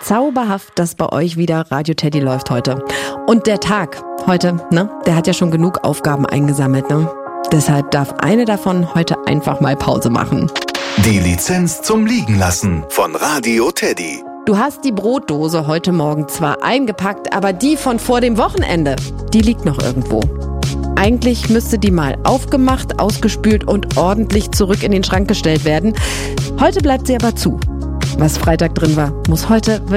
zauberhaft, dass bei euch wieder Radio Teddy läuft heute. Und der Tag heute, der hat ja schon genug Aufgaben eingesammelt, Deshalb darf eine davon heute einfach mal Pause machen. Die Lizenz zum Liegenlassen von Radio Teddy. Du hast die Brotdose heute Morgen zwar eingepackt, aber die von vor dem Wochenende, die liegt noch irgendwo. Eigentlich müsste die mal aufgemacht, ausgespült und ordentlich zurück in den Schrank gestellt werden. Heute bleibt sie aber zu. Was Freitag drin war, muss heute